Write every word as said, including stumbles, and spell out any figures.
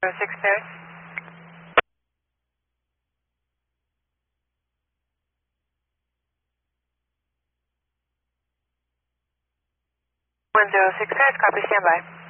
zero six Paris. one zero six Paris, copy, stand by.